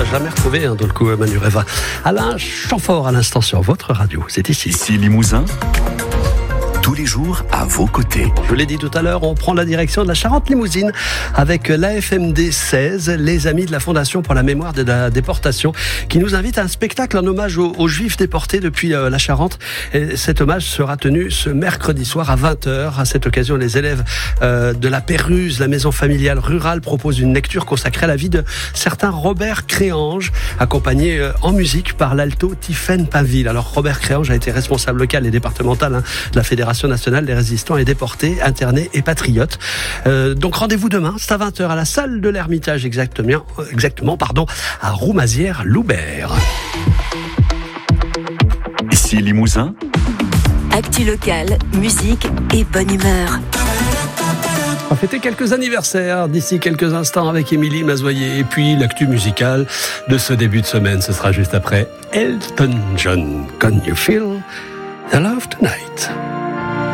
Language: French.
l'a jamais retrouvé dans le coup Manureva. Alain Chamfort à l'instant sur votre radio, c'est ici. Ici Limousin, tous les jours à vos côtés. Je l'ai dit tout à l'heure, on prend la direction de la Charente-Limousine avec l'AFMD 16, les amis de la Fondation pour la mémoire de la déportation, qui nous invite à un spectacle en hommage aux Juifs déportés depuis la Charente. Et cet hommage sera tenu ce mercredi soir à 20h. À cette occasion, les élèves de la Péruse, la maison familiale rurale, proposent une lecture consacrée à la vie de certains Robert Créange, accompagné en musique par l'alto Tiffaine Pinville. Alors Robert Créange a été responsable local et départemental de la Fédération nationale des résistants et déportés, internés et patriotes. Donc rendez-vous demain, c'est à 20h à la salle de l'Ermitage, exactement, à Roumazières-Loubert. Ici Limousin, actu locale, musique et bonne humeur. On va fêter quelques anniversaires d'ici quelques instants avec Émilie Mazoyer. Et puis l'actu musicale de ce début de semaine, ce sera juste après Elton John. Can you feel the love tonight?